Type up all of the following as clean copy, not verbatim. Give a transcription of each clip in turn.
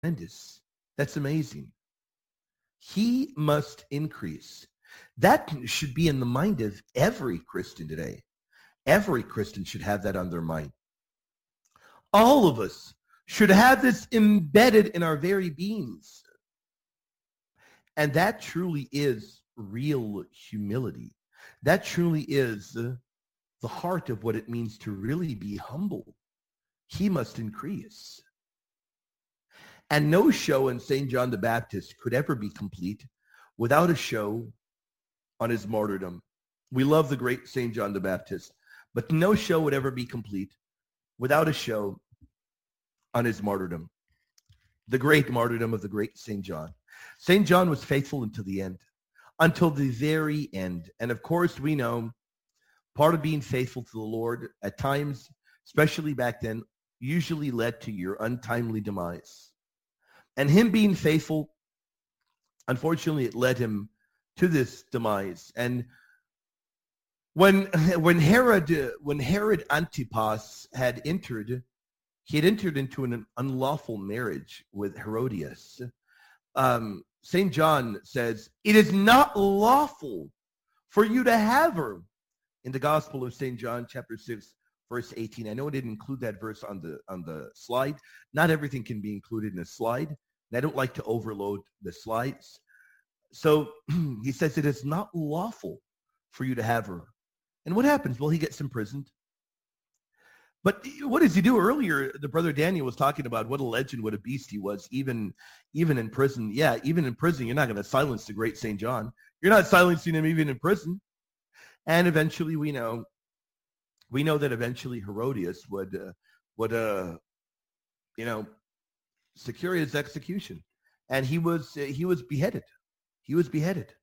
tremendous. That's amazing. He must increase. That should be in the mind of every Christian today. Every Christian should have that on their mind. All of us should have this embedded in our very beings. And that truly is real humility. That truly is the heart of what it means to really be humble. He must increase. And no show in St. John the Baptist could ever be complete without a show on his martyrdom. We love the great St. John the Baptist, but no show would ever be complete without a show on his martyrdom, the great martyrdom of the great St. John. St. John was faithful until the end, until the very end. And of course, we know part of being faithful to the Lord at times, especially back then, usually led to your untimely demise. And him being faithful, unfortunately, it led him to this demise. And when Herod Antipas had entered, he had entered into an unlawful marriage with Herodias. St. John says, it is not lawful for you to have her. In the Gospel of St. John, chapter 6, verse 18. I know I didn't include that verse on the slide. Not everything can be included in a slide. And I don't like to overload the slides. So he says it is not lawful for you to have her. And what happens? Well, he gets imprisoned. But what does he do? Earlier, the brother Daniel was talking about what a legend, what a beast he was, even in prison. Yeah, even in prison, you're not going to silence the great St. John. You're not silencing him even in prison. And eventually, we know that eventually Herodias would secure his execution, and he was beheaded. He was beheaded.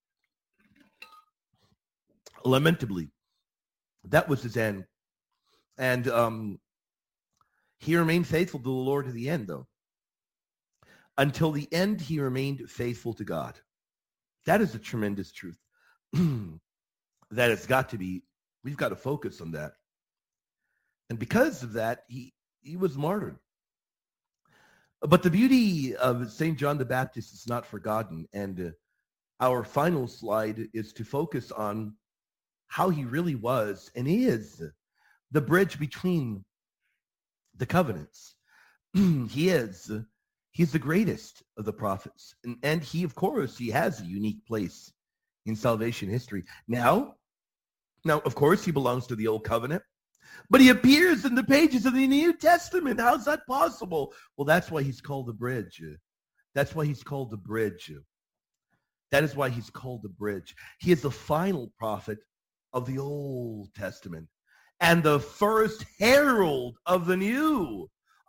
Lamentably, that was his end. And he remained faithful to the Lord to the end, though. Until the end, he remained faithful to God. That is a tremendous truth. That it's got to be, we've got to focus on that. And because of that, he was martyred. But the beauty of St. John the Baptist is not forgotten. And our final slide is to focus on how he really was and is the bridge between the covenants. He's the greatest of the prophets. And he, of course, he has a unique place in salvation history. Now, of course, he belongs to the Old Covenant, but he appears in the pages of the New Testament. How's that possible? Well, that's why he's called the bridge. That's why he's called the bridge. That is why he's called the bridge. He is the final prophet of the Old Testament and the first herald of the new.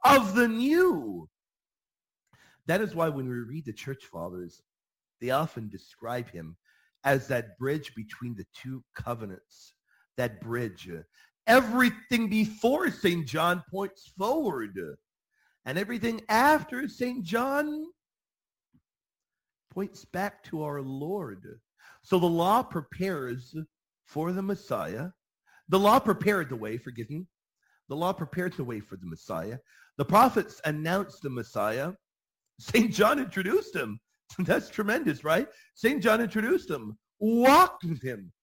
That is why when we read the church fathers, they often describe him as that bridge between the two covenants, that bridge. Everything before St. John points forward, and everything after St. John points back to our Lord. So the law prepares for the Messiah. The law prepared the way, forgive me. The law prepared the way for the Messiah. The prophets announced the Messiah. St. John introduced him. That's tremendous, right? St. John introduced him, walked with him,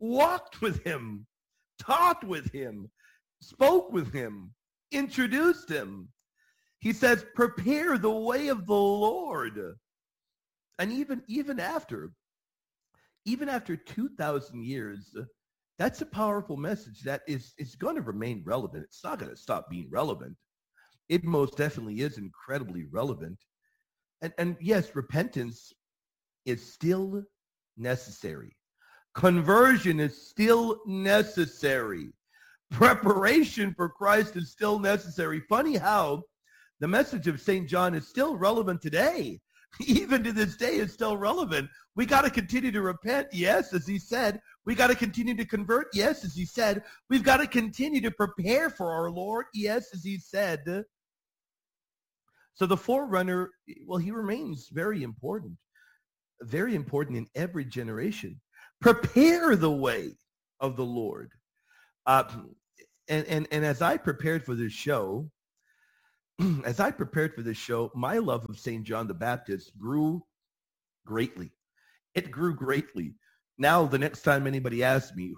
taught with him, spoke with him, introduced him. He says, prepare the way of the Lord. And even after 2,000 years, that's a powerful message that is going to remain relevant. It's not going to stop being relevant. It most definitely is incredibly relevant. And yes, repentance is still necessary. Conversion is still necessary. Preparation for Christ is still necessary. Funny how the message of St. John is still relevant today. Even to this day, it's still relevant. We got to continue to repent, yes, as he said. We got to continue to convert, yes, as he said. We've got to continue to prepare for our Lord, yes, as he said. So the forerunner, well, he remains very important in every generation. Prepare the way of the Lord. And as I prepared for this show, as I prepared for this show, my love of St. John the Baptist grew greatly. It grew greatly. Now, the next time anybody asks me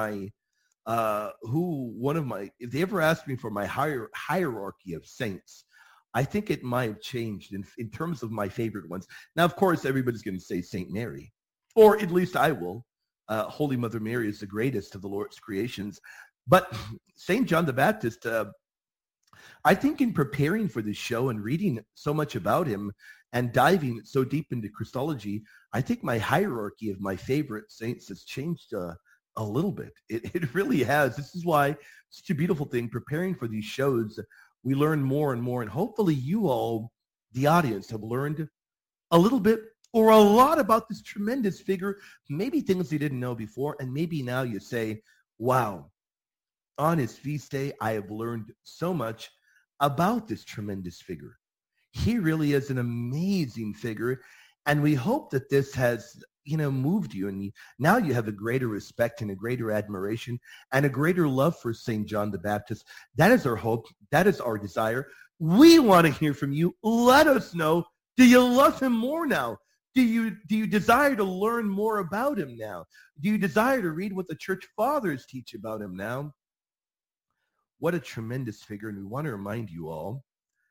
if they ever ask me for my hierarchy of saints, I think it might have changed in terms of my favorite ones. Now, of course, everybody's going to say St. Mary, or at least I will. Holy Mother Mary is the greatest of the Lord's creations. But St. John the Baptist, I think in preparing for this show and reading so much about him and diving so deep into Christology, I think my hierarchy of my favorite saints has changed a little bit. It really has. This is why such a beautiful thing, preparing for these shows, we learn more and more. And hopefully you all, the audience, have learned a little bit or a lot about this tremendous figure, maybe things you didn't know before, and maybe now you say, wow, on his feast day, I have learned so much about this tremendous figure. He really is an amazing figure, and we hope that this has, moved you, and now you have a greater respect and a greater admiration and a greater love for St. John the Baptist. That is our hope. That is our desire. We want to hear from you. Let us know. Do you love him more now? Do you desire to learn more about him now? Do you desire to read what the church fathers teach about him now? What a tremendous figure, and we want to remind you all,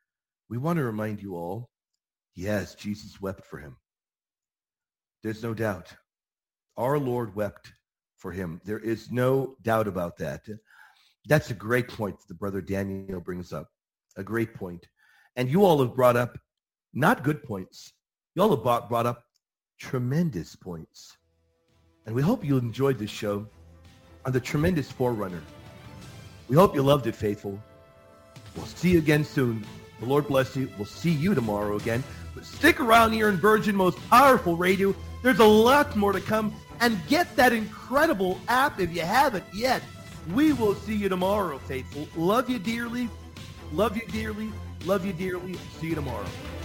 yes, Jesus wept for him. There's no doubt. Our Lord wept for him. There is no doubt about that. That's a great point that the brother Daniel brings up, a great point. And you all have brought up not good points. You all have brought up tremendous points. And we hope you enjoyed this show on the tremendous forerunner. We hope you loved it, faithful. We'll see you again soon. The Lord bless you. We'll see you tomorrow again. But stick around here in Virgin Most Powerful Radio. There's a lot more to come. And get that incredible app if you haven't yet. We will see you tomorrow, faithful. Love you dearly. Love you dearly. Love you dearly. See you tomorrow.